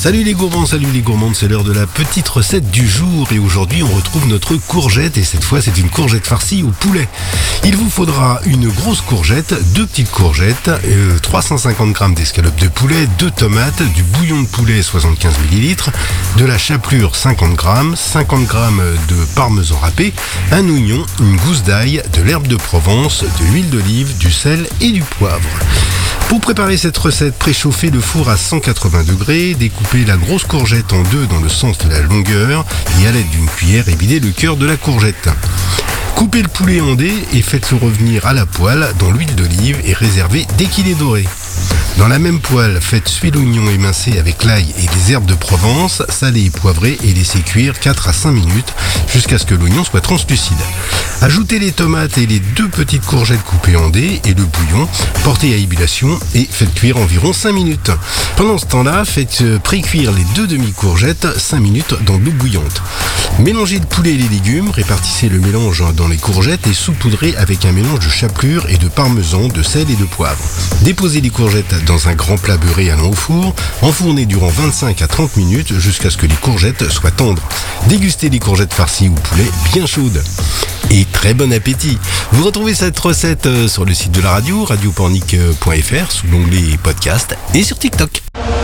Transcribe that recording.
Salut les gourmands, salut les gourmandes, c'est l'heure de la petite recette du jour et aujourd'hui on retrouve notre courgette et cette fois c'est une courgette farcie au poulet. Il vous faudra une grosse courgette, 2 petites courgettes, 350 g d'escalope de poulet, 2 tomates, du bouillon de poulet 75 ml, de la chapelure 50 g, 50 g de parmesan râpé, un oignon, une gousse d'ail, de l'herbe de Provence, de l'huile d'olive, du sel et du poivre. Pour préparer cette recette, préchauffez le four à 180 degrés, découpez la grosse courgette en deux dans le sens de la longueur et à l'aide d'une cuillère évidez le cœur de la courgette. Coupez le poulet en dés et faites-le revenir à la poêle dans l'huile d'olive et réservez dès qu'il est doré. Dans la même poêle, faites suer l'oignon émincé avec l'ail et les herbes de Provence, salez et poivrez et laissez cuire 4 à 5 minutes jusqu'à ce que l'oignon soit translucide. Ajoutez les tomates et les 2 petites courgettes coupées en dés et le bouillon, portez à ébullition et faites cuire environ 5 minutes. Pendant ce temps-là, faites pré-cuire les 2 demi-courgettes 5 minutes dans l'eau bouillante. Mélangez le poulet et les légumes, répartissez le mélange dans les courgettes et saupoudrez avec un mélange de chapelure et de parmesan, de sel et de poivre. Déposez les courgettes dans un grand plat beurré allant au four, enfournez durant 25 à 30 minutes jusqu'à ce que les courgettes soient tendres. Dégustez les courgettes farcies au poulet bien chaudes. Et très bon appétit. Vous retrouvez cette recette sur le site de la radio, radiopornic.fr, sous l'onglet podcast et sur TikTok.